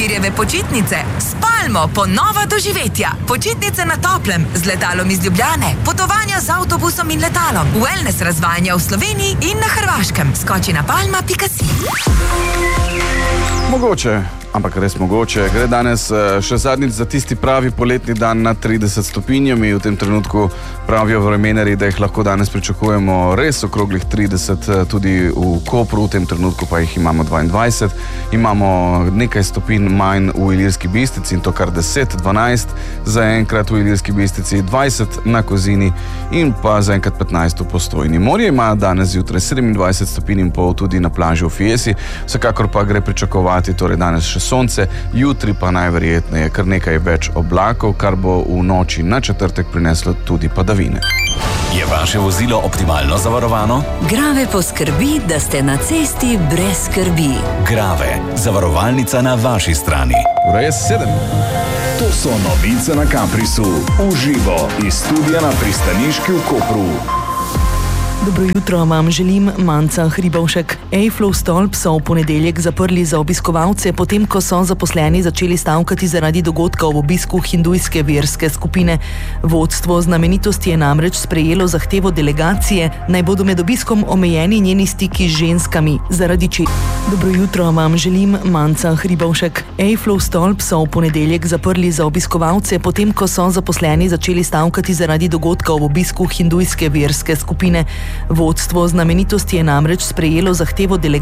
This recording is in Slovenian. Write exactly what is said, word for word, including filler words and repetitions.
krompirjeve počitnice, Spalmo ponova doživetja, počitnice na toplem z letalom iz Ljubljane, potovanja z avtobusom in letalom, wellness razvajanja v Sloveniji in na Hrvaškem. Skoči na palma pika si. Mogoče, ampak res mogoče, gre danes še zadnjič za tisti pravi poletni dan na trideset stopinjami. V tem trenutku pravijo vremenarji, da jih lahko danes pričakujemo res okroglih trideset, tudi v Kopru, v tem trenutku pa jih imamo dvaindvajset. Imamo nekaj stopinj manj v Ilirski Bistrici in to kar deset, dvanajst zaenkrat v Ilirski Bistrici, dvajset na Kozini in pa zaenkrat petnajst v Postojni. Morje ima danes zjutraj sedemindvajset stopinj in pol tudi na plaži v Fiesi, vsekakor pa gre pričakovati torej danes še sonce, jutri pa najverjetneje kar nekaj več oblakov, kar bo v noči na četrtek prineslo tudi padavine. Je vaše vozilo optimalno zavarovano? Grave poskrbi, da ste na cesti brez skrbi. Grave, zavarovalnica na vaši strani. Ura je sedem. To so novice na Caprisu, v živo iz studia na pristaniški v Kopru. Dobro jutro vam želim, Manca Hribovšek. Eifflov stolp so v ponedeljek zaprli za obiskovalce, potem ko so zaposleni začeli stavkati zaradi dogodka ob obisku hindujske verske skupine. Vodstvo znamenitosti je namreč sprejelo zahtevo delegacije, naj bodo med obiskom omejeni njeni stiki z ženskami, zaradi če. Dobro jutro vam želim, Manca Hribovšek. Eifflov stolp so v ponedeljek zaprli za obiskovalce, potem ko so zaposleni začeli stavkati zaradi dogodka ob obisku hindujske verske skupine. Vodstvo znamenitosti je namreč sprejelo zahtevo delegacije